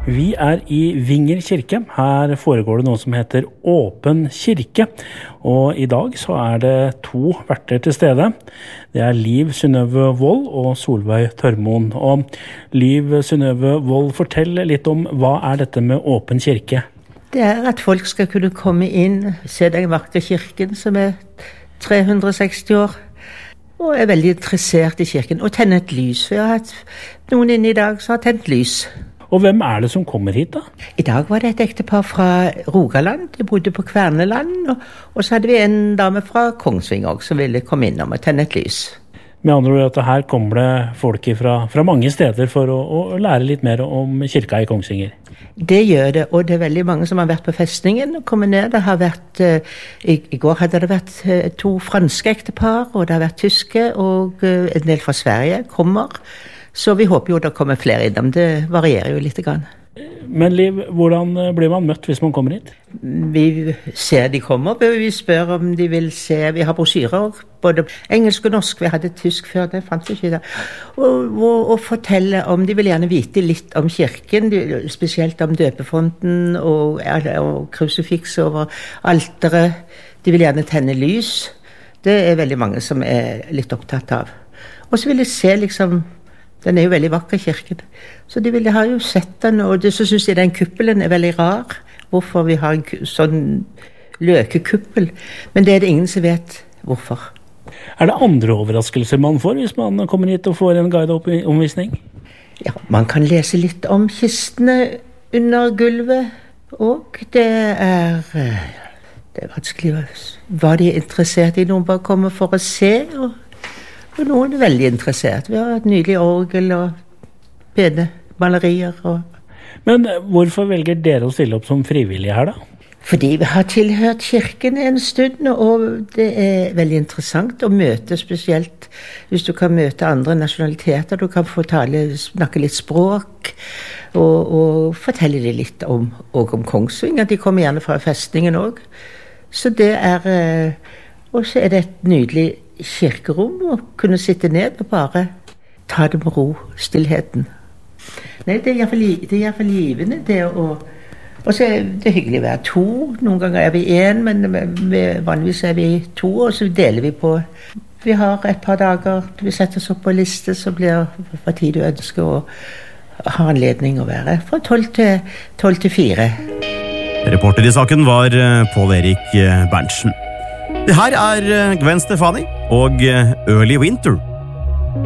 Vi i Vinger kirke. Her foregår det noe som heter Åpen kirke. Og i dag så det 2 verter til stede. Det Liv Synnøve Wold og Solveig Tørmoen. Og Liv Synnøve Wold, fortell litt om hva dette med Åpen kirke? Det at folk skal kunne komme inn, se den vakre kirken som 360 år, og veldig interessert i kirken, og tenne et lys. For jeg har hatt noen inne i dag som har tent lys. Og hvem det som kommer hit da? I dag var det et ektepar fra Rogaland, de bodde på Kverneland, og så hadde vi en dame fra Kongsvinger også, som ville komme innom og tenne et lys. Med andre ord at her kommer det folk fra mange steder for å lære litt mer om kirka i Kongsvinger. Det gjør det, og det veldig mange som har vært på festningen og kommet ned. Det har vært, i går hadde det vært 2 franske ektepar, og det har vært tyske, og en del fra Sverige kommer. Så vi håper jo det kommer flere innom. Det varierer jo litt grann. Men Liv, hvordan blir man møtt hvis man kommer hit? Vi ser de kommer, vi spør om de vil se. Vi har brosjyrer, både engelsk og norsk. Vi hadde tysk før, det fant vi ikke da. Og fortelle om, de vil gjerne vite litt om kirken, spesielt om døpefonten og krusifiks over alteret. De vil gjerne tenne lys. Det veldig mange som litt opptatt av. Og så vil de se liksom, den jo veldig vakker kirken. Så de ville ha jo sett den, og så synes jeg den kuppelen veldig rar. Hvorfor vi har en sånn løkekuppel. Men det det ingen som vet hvorfor. Det andre overraskelser man får hvis man kommer hit og får en guideomvisning? Ja, man kan lese litt om kistene under gulvet, og det vanskelig. Hva de interessert i, noen bare kommer for å se, og noen veldig interessert. Vi har et nydelig orgel og pene malerier. Men hvorfor velger dere å stille opp som frivillige her da? Fordi vi har tilhørt kirken en stund, og det veldig interessant å møte, spesielt hvis du kan møte andre nasjonaliteter. Du kan få snakke litt språk, og fortelle dem litt om Kongsvinger. De kommer gjerne fra festningen også. Så det og så det et nydelig kirkerom, og kunne sitte ned og bare ta det med ro, stillheten. Nei, det i hvert fall givende, det og så det hyggelig å være 2. Noen ganger vi 1, men vanligvis vi 2, og så deler vi på. Vi har et par dager, vi setter oss opp på liste, så blir hva tid du ønsker å ha anledning å være, fra 12 til 4. Reporter i saken var Pål Erik Berntsen. Det her Gwen Stefani og Early Winter.